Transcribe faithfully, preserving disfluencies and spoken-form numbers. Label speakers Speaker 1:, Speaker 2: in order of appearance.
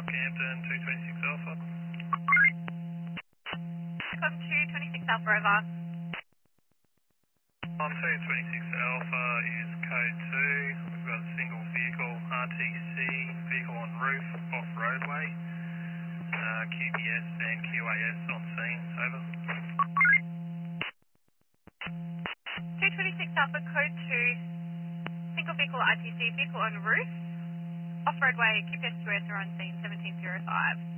Speaker 1: Rockhampton, two twenty-six Alpha.
Speaker 2: Come to twenty-six Alpha over.
Speaker 1: On two twenty-six Alpha is code two. We've got a single vehicle, R T C, vehicle on roof, off roadway. Uh, Q B S and Q A S on scene, over.
Speaker 2: two twenty-six Alpha, code two. Single vehicle, R T C, vehicle on roof. Off roadway, Q P S two S are on scene, seventeen zero five.